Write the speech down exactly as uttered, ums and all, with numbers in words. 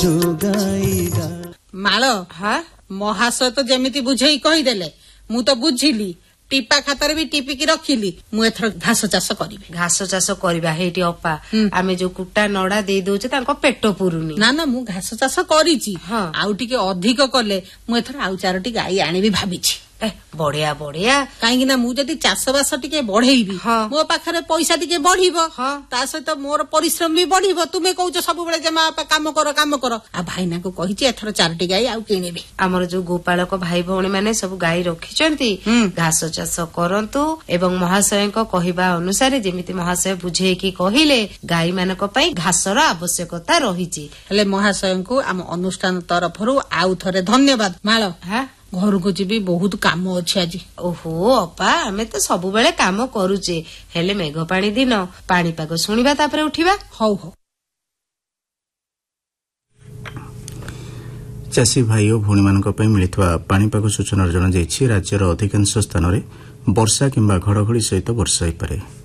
ମାଳ ମହାଶୟ ତ ଯେମିତି ବୁଝେଇ କହିଦେଲେ ମୁଁ ତ ବୁଝିଲି টিপা খাতারে বি টিপিকি রখিলি মু এথর ঘাস চাষ করিবি ঘাস চাষ করিবা হেটি অপা আমি যে কুটা নড়া দেই দউছে তাଙ୍କ পেট পুরুনি না না মু ঘাস চাষ করিছি আউ টিকে অধিক কলে মু এথর আউ চারটি গাই আনিবি ভাবিছি এ বড়িয়া বড়িয়া কাହିଁକି ନା ମୁଁ ଯଦି ଚାଷବାସ ଟିକେ ବଢେଇବି ମୋ ପାଖରେ ପଇସା ଟିକେ ବଢିବ ତା ସହିତ ମୋର ପରିଶ୍ରମ ବି ବଢିବ ତୁମେ କହୁଛ ସବୁବେଳେ ଯେ ମା ବାପା କାମ କର କାମ କର ଆଉ ଭାଇନାଙ୍କୁ କହିଛି ଏଥର ଚାରୋଟି ଗାଈ ଆଉ କିଣିବି ଆମର ଯୋଉ ଗୋପାଳକ ଭାଇ ଭଉଣୀ ମାନେ ସବୁ ଗାଈ ରଖିଛନ୍ତି ଘାସ ଚାଷ କରନ୍ତୁ ଏବଂ ମହାଶୟଙ୍କ କହିବା ଅନୁସାରେ ଯେମିତି ମହାଶୟ ବୁଝେଇକି କହିଲେ ଗାଈ ମାନଙ୍କ ପାଇଁ ଘାସର ଆବଶ୍ୟକତା ରହିଛି ହେଲେ ମହାଶୟଙ୍କୁ ଆମ ଅନୁଷ୍ଠାନ ତରଫରୁ ଆଉ ଥରେ ଧନ୍ୟବାଦ ମାଳ ଘରକୁ ଯିବି ବହୁତ କାମ ଅଛି ଆଜି ଓହୋ ଅପା ଆମେ ତ ସବୁବେଳେ କାମ କରୁଛେ ହେଲେ ମେଘ ପାଣି ଦିନ ପାଣିପାଗ ଶୁଣିବା ତାପରେ ଉଠିବା ହଉ ହଉ ଚାଷୀ ଭାଇ ଓ ଭଉଣୀମାନଙ୍କ ପାଇଁ ମିଳିଥିବା ପାଣିପାଗ ସୂଚନାରେ ଜଣାଯାଇଛି ରାଜ୍ୟର ଅଧିକାଂଶ ସ୍ଥାନରେ ବର୍ଷା କିମ୍ବା ଘଡ଼ଘଡ଼ି ସହିତ ବର୍ଷା ହୋଇପାରେ।